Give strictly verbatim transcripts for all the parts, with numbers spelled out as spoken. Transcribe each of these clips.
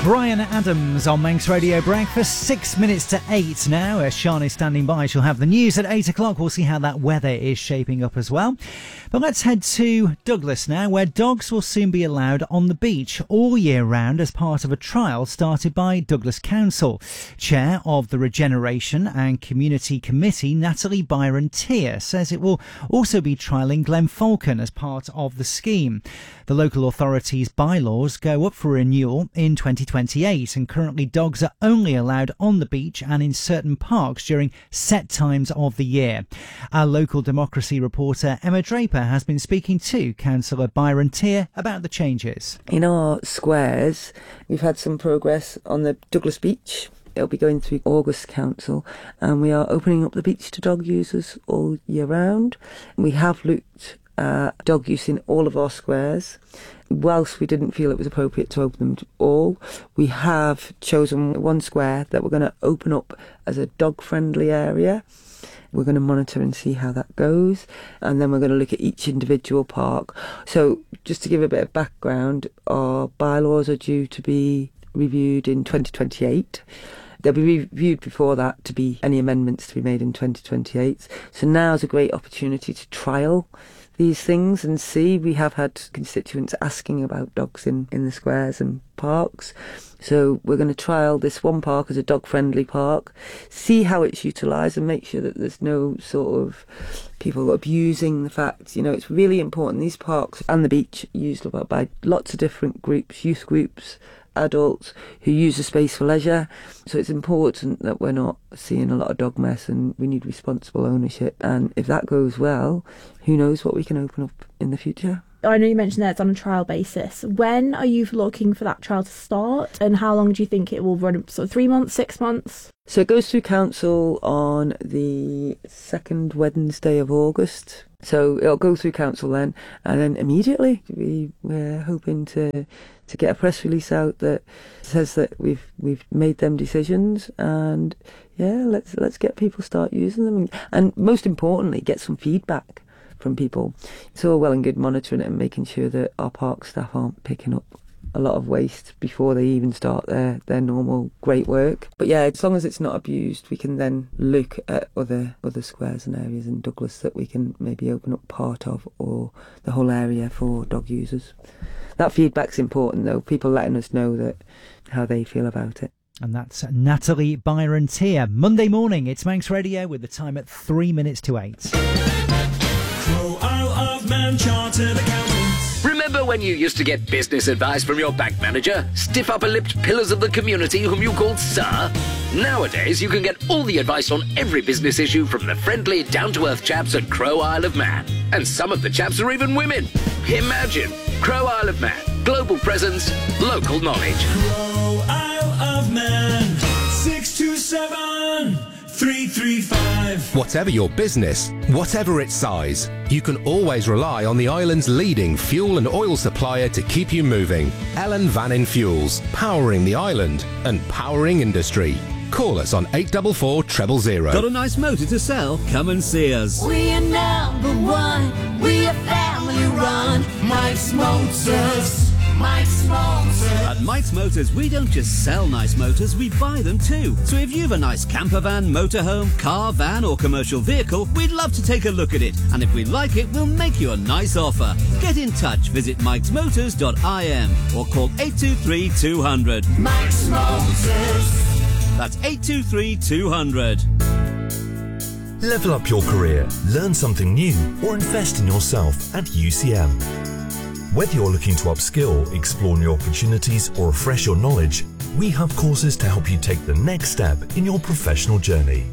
Bryan Adams on Manx Radio Breakfast, six minutes to eight now. As Sian is standing by, she'll have the news at eight o'clock. We'll see how that weather is shaping up as well. But let's head to Douglas now, where dogs will soon be allowed on the beach all year round as part of a trial started by Douglas Council. Chair of the Regeneration and Community Committee, Natalie Byron-Tier, says it will also be trialling Glenfalcon as part of the scheme. The local authority's bylaws go up for renewal in twenty twenty-eight, and currently dogs are only allowed on the beach and in certain parks during set times of the year. Our local democracy reporter Emma Draper has been speaking to Councillor Byron-Tier about the changes. In our squares, we've had some progress on the Douglas Beach. It'll be going through August Council, and we are opening up the beach to dog users all year round. We have looked Uh, dog use in all of our squares. Whilst we didn't feel it was appropriate to open them to all, we have chosen one square that we're going to open up as a dog-friendly area. We're going to monitor and see how that goes, and then we're going to look at each individual park. So just to give a bit of background, our bylaws are due to be reviewed in twenty twenty-eight. They'll be reviewed before that to be any amendments to be made in twenty twenty-eight. So now's a great opportunity to trial these things and see. We have had constituents asking about dogs in, in the squares and parks. So we're going to trial this one park as a dog-friendly park, see how it's utilised and make sure that there's no sort of people abusing the fact. You know, it's really important. These parks and the beach are used by lots of different groups, youth groups, adults who use the space for leisure. So it's important that we're not seeing a lot of dog mess, and we need responsible ownership. And if that goes well, who knows what we can open up in the future. I know you mentioned that it's on a trial basis. When are you looking for that trial to start, and how long do you think it will run? Sort of three months, six months? So it goes through council on the second Wednesday of August. So it'll go through council then, and then immediately we, we're hoping to to get a press release out that says that we've we've made them decisions, and yeah, let's let's get people start using them, and, and most importantly, get some feedback from people. It's all well and good monitoring it and making sure that our park staff aren't picking up a lot of waste before they even start their, their normal great work. But yeah, as long as it's not abused, we can then look at other other squares and areas in Douglas that we can maybe open up part of, or the whole area for dog users. That feedback's important though, people letting us know that how they feel about it. And that's Natalie Byron-Tier. Monday morning, it's Manx Radio with the time at three minutes to eight. Crow Isle of Man Chartered Accountants. Remember when you used to get business advice from your bank manager? Stiff upper-lipped pillars of the community whom you called Sir? Nowadays, you can get all the advice on every business issue from the friendly, down-to-earth chaps at Crow Isle of Man. And some of the chaps are even women. Imagine! Crow Isle of Man. Global presence, local knowledge. Crow Isle of Man. six two seven, three three five. Whatever your business, whatever its size, you can always rely on the island's leading fuel and oil supplier to keep you moving. Ellen Vannin Fuels, powering the island and powering industry. Call us on eight four four, treble zero. Got a nice motor to sell? Come and see us. We are number one. We are family run. Mike's Motors. Mike's Motors. At Mike's Motors, we don't just sell nice motors, we buy them too. So if you've a nice camper van, motorhome, car, van or commercial vehicle, we'd love to take a look at it. And if we like it, we'll make you a nice offer. Get in touch, visit mikes motors dot I M or call eight two three, two hundred. Mike's Motors. That's eight two three, two hundred. Level up your career, learn something new, or invest in yourself at U C M. Whether you're looking to upskill, explore new opportunities, or refresh your knowledge, we have courses to help you take the next step in your professional journey.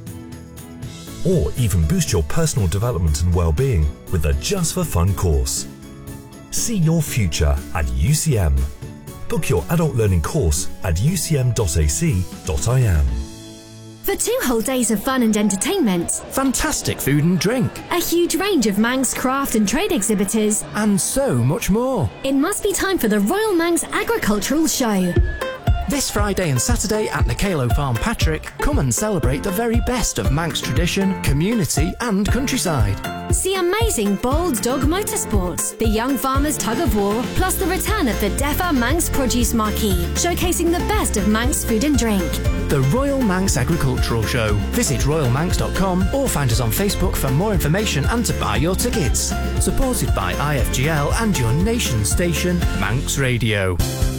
Or even boost your personal development and well-being with a Just for Fun course. See your future at U C M. Book your adult learning course at u c m dot a c dot i m. For two whole days of fun and entertainment, fantastic food and drink, a huge range of Manx craft and trade exhibitors, and so much more, it must be time for the Royal Manx Agricultural Show. This Friday and Saturday at Nicalo Farm Patrick, come and celebrate the very best of Manx tradition, community and countryside. See amazing bold dog motorsports, the Young Farmers Tug of War, plus the return of the DEFA Manx Produce Marquee, showcasing the best of Manx food and drink. The Royal Manx Agricultural Show. Visit royal manx dot com or find us on Facebook for more information and to buy your tickets. Supported by I F G L and your nation station, Manx Radio.